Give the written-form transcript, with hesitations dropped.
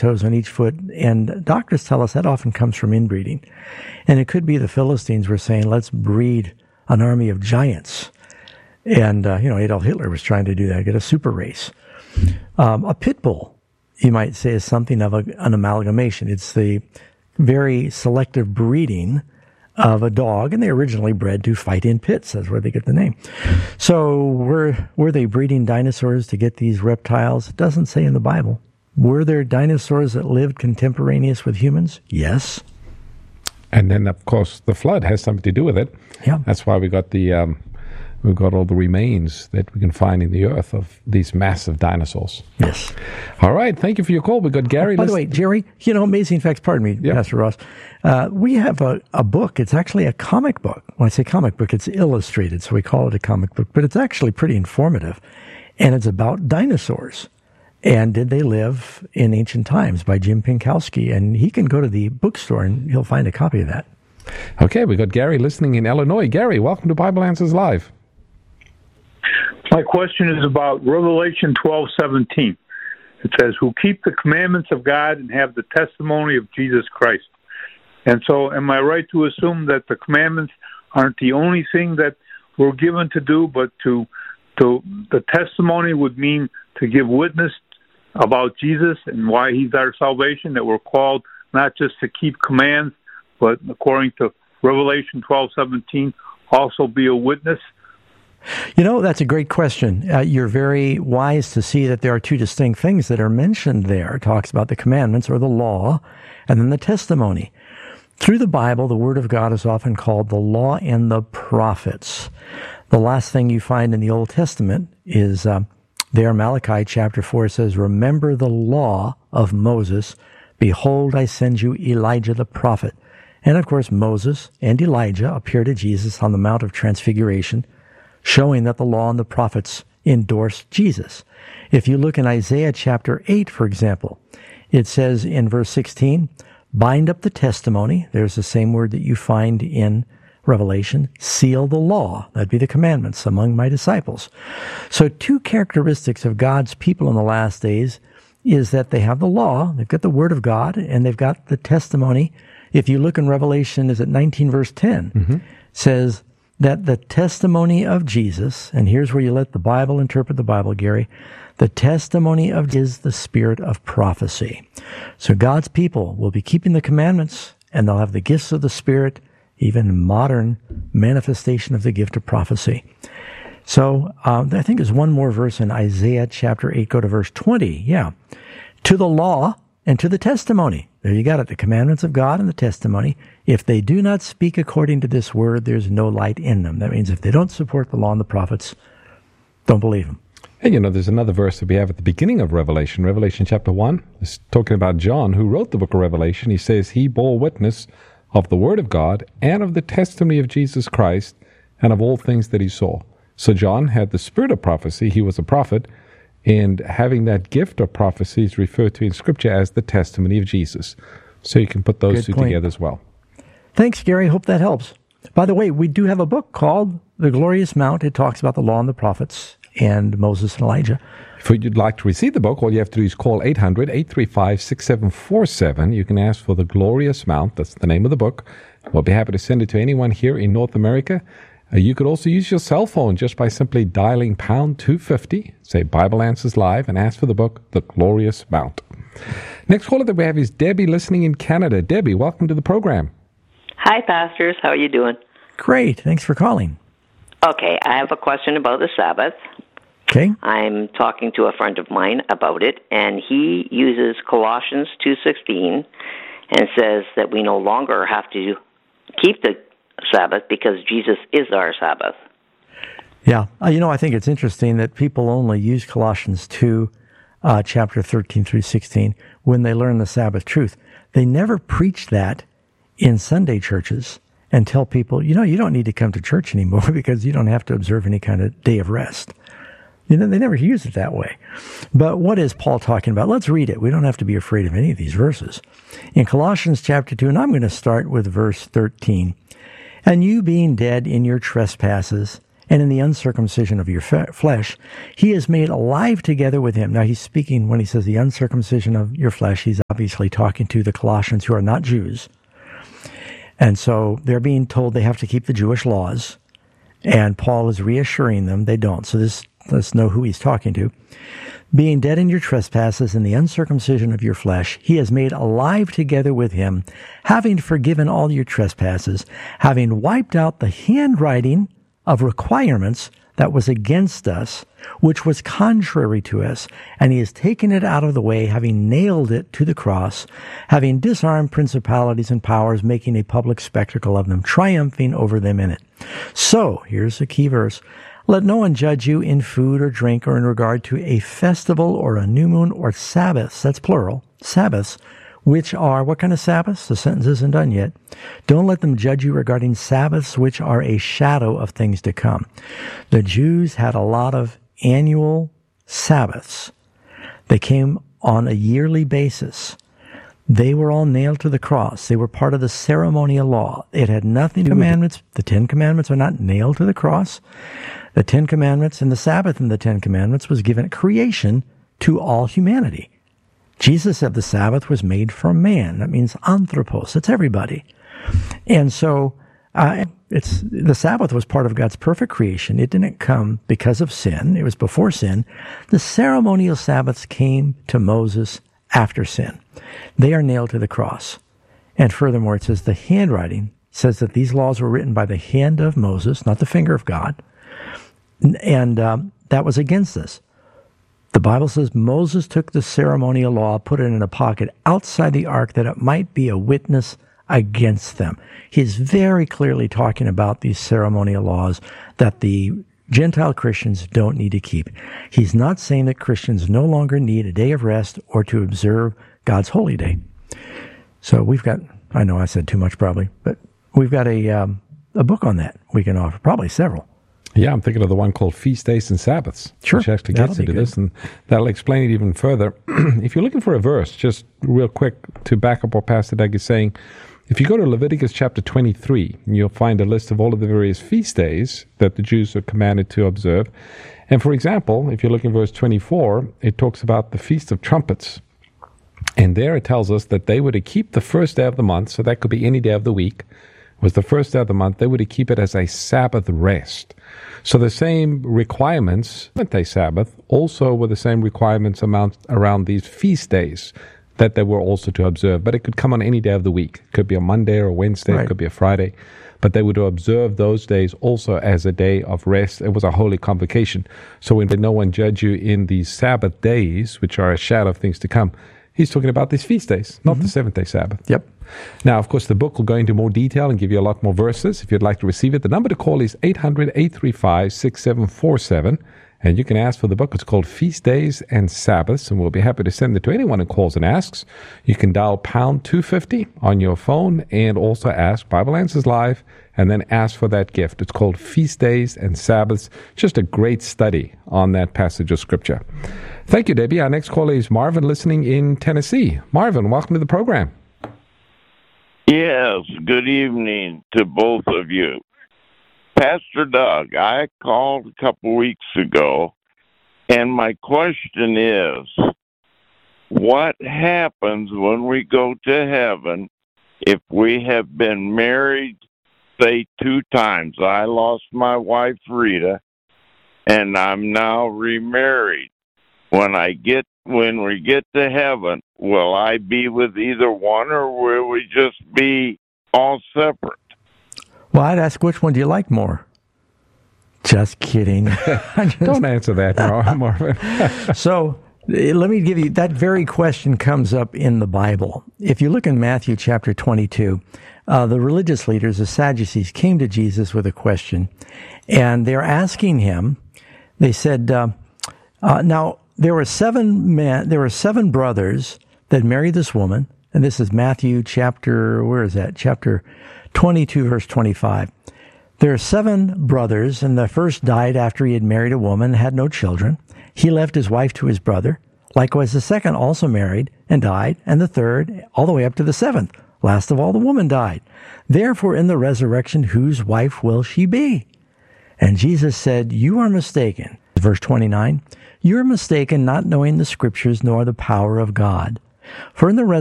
toes on each foot. And doctors tell us that often comes from inbreeding. And it could be the Philistines were saying, let's breed an army of giants. And, Adolf Hitler was trying to do that, get a super race. A pit bull, you might say, is something of an amalgamation. It's the very selective breeding of a dog, and they originally bred to fight in pits. That's where they get the name. So were they breeding dinosaurs to get these reptiles? It doesn't say in the Bible. Were there dinosaurs that lived contemporaneous with humans? Yes. And then, of course, the flood has something to do with it. Yeah. That's why we got we've got all the remains that we can find in the earth of these massive dinosaurs. Yes. All right. Thank you for your call. We got Gary. By the way, Jerry, amazing facts. Pardon me, Yep. Pastor Ross. We have a book. It's actually a comic book. When I say comic book, it's illustrated, so we call it a comic book. But it's actually pretty informative, and it's about dinosaurs. And Did They Live in Ancient Times by Jim Pinkowski. And he can go to the bookstore and he'll find a copy of that. Okay, we got Gary listening in Illinois. Gary, welcome to Bible Answers Live. My question is about Revelation 12:17. It says, who keep the commandments of God and have the testimony of Jesus Christ. And so am I right to assume that the commandments aren't the only thing that we're given to do, but to the testimony would mean to give witness about Jesus and why he's our salvation, that we're called not just to keep commands, but according to Revelation 12:17, also be a witness? That's a great question. You're very wise to see that there are two distinct things that are mentioned there. It talks about the commandments or the law, and then the testimony. Through the Bible, the Word of God is often called the law and the prophets. The last thing you find in the Old Testament is there, Malachi chapter 4 says, remember the law of Moses. Behold, I send you Elijah the prophet. And of course, Moses and Elijah appear to Jesus on the Mount of Transfiguration, showing that the law and the prophets endorse Jesus. If you look in Isaiah chapter 8, for example, it says in verse 16, bind up the testimony. There's the same word that you find in Revelation. Seal the law. That'd be the commandments among my disciples. So two characteristics of God's people in the last days is that they have the law, they've got the word of God, and they've got the testimony. If you look in Revelation, is it 19 verse 10, says that the testimony of Jesus, and here's where you let the Bible interpret the Bible, Gary, the testimony of is the spirit of prophecy. So God's people will be keeping the commandments, and they'll have the gifts of the Spirit, even modern manifestation of the gift of prophecy. So I think there's one more verse in Isaiah chapter 8. Go to verse 20. Yeah. To the law and to the testimony. There you got it. The commandments of God and the testimony. If they do not speak according to this word, there's no light in them. That means if they don't support the law and the prophets, don't believe them. And there's another verse that we have at the beginning of Revelation. Revelation chapter 1 is talking about John, who wrote the book of Revelation. He says he bore witness of the word of God and of the testimony of Jesus Christ and of all things that he saw. So John had the spirit of prophecy. He was a prophet. And having that gift of prophecy is referred to in Scripture as the testimony of Jesus. So you can put those two together as well. Thanks, Gary. Hope that helps. By the way, we do have a book called The Glorious Mount. It talks about the law and the prophets and Moses and Elijah. If you'd like to receive the book, all you have to do is call 800-835-6747. You can ask for The Glorious Mount. That's the name of the book. We'll be happy to send it to anyone here in North America. You could also use your cell phone just by simply dialing pound 250, say Bible Answers Live, and ask for the book, The Glorious Mount. Next caller that we have is Debbie listening in Canada. Debbie, welcome to the program. Hi, pastors. How are you doing? Great. Thanks for calling. Okay, I have a question about the Sabbath. Okay. I'm talking to a friend of mine about it, and he uses Colossians 2:16 and says that we no longer have to keep the Sabbath because Jesus is our Sabbath. Yeah. I think it's interesting that people only use Colossians 2, chapter 13 through 16, when they learn the Sabbath truth. They never preach that in Sunday churches and tell people, you don't need to come to church anymore because you don't have to observe any kind of day of rest. They never use it that way. But what is Paul talking about? Let's read it. We don't have to be afraid of any of these verses. In Colossians chapter 2, and I'm going to start with verse 13. And you being dead in your trespasses and in the uncircumcision of your flesh, he is made alive together with him. Now he's speaking, when he says the uncircumcision of your flesh, he's obviously talking to the Colossians who are not Jews. And so they're being told they have to keep the Jewish laws, and Paul is reassuring them they don't. So let's know who he's talking to. Being dead in your trespasses and the uncircumcision of your flesh, he has made alive together with him, having forgiven all your trespasses, having wiped out the handwriting of requirements that was against us, which was contrary to us, and he has taken it out of the way, having nailed it to the cross, having disarmed principalities and powers, making a public spectacle of them, triumphing over them in it. So, here's a key verse. Let no one judge you in food or drink or in regard to a festival or a new moon or Sabbaths, that's plural, Sabbaths, which are, what kind of Sabbaths? The sentence isn't done yet. Don't let them judge you regarding Sabbaths, which are a shadow of things to come. The Jews had a lot of annual Sabbaths. They came on a yearly basis. They were all nailed to the cross. They were part of the ceremonial law. It had nothing to do with commandments. The Ten Commandments are not nailed to the cross. The Ten Commandments and the Sabbath in the Ten Commandments was given at creation to all humanity. Jesus said the Sabbath was made for man. That means anthropos. It's everybody. And so the Sabbath was part of God's perfect creation. It didn't come because of sin. It was before sin. The ceremonial Sabbaths came to Moses after sin. They are nailed to the cross. And furthermore, it says the handwriting says that these laws were written by the hand of Moses, not the finger of God. And that was against us. The Bible says Moses took the ceremonial law, put it in a pocket outside the ark that it might be a witness against them. He's very clearly talking about these ceremonial laws that the Gentile Christians don't need to keep. He's not saying that Christians no longer need a day of rest or to observe God's holy day. So we've got, I know I said too much probably, but we've got a book on that we can offer, probably several. Yeah, I'm thinking of the one called Feast Days and Sabbaths, sure, which actually gets into this, and that'll explain it even further. If you're looking for a verse, just real quick to back up what Pastor Doug is saying, if you go to Leviticus chapter 23, you'll find a list of all of the various feast days that the Jews are commanded to observe. And for example, if you look in verse 24, it talks about the Feast of Trumpets. And there it tells us that they were to keep the first day of the month, so that could be any day of the week, was the first day of the month. They were to keep it as a Sabbath rest. So the same requirements, seventh-day Sabbath, also were the same requirements around these feast days that they were also to observe. But it could come on any day of the week. It could be a Monday or a Wednesday, It could be a Friday. But they were to observe those days also as a day of rest. It was a holy convocation. So when no one judge you in these Sabbath days, which are a shadow of things to come, he's talking about these feast days, not the seventh-day Sabbath. Yep. Now, of course, the book will go into more detail and give you a lot more verses. If you'd like to receive it, the number to call is 800-835-6747. And you can ask for the book. It's called Feast Days and Sabbaths, and we'll be happy to send it to anyone who calls and asks. You can dial pound 250 on your phone and also ask Bible Answers Live, and then ask for that gift. It's called Feast Days and Sabbaths. Just a great study on that passage of Scripture. Thank you, Debbie. Our next caller is Marvin, listening in Tennessee. Marvin, welcome to the program. Yes, good evening to both of you. Pastor Doug, I called a couple weeks ago, and my question is, what happens when we go to heaven if we have been married, say, 2 times? I lost my wife, Rita, and I'm now remarried. When we get to heaven, will I be with either one, or will we just be all separate? Well, I'd ask, which one do you like more? Just kidding. Don't answer that, Marvin. So let me give you, that very question comes up in the Bible. If you look in Matthew chapter 22, the religious leaders, the Sadducees, came to Jesus with a question, and they're asking him, they said, now, there were 7 brothers that married this woman, and this is Matthew chapter 22, verse 25. There are 7 brothers, and the first died after he had married a woman and had no children. He left his wife to his brother. Likewise, the second also married and died, and the third, all the way up to the 7th. Last of all, the woman died. Therefore, in the resurrection, whose wife will she be? And Jesus said, "You are mistaken." Verse 29, "You are mistaken, not knowing the Scriptures nor the power of God. For in the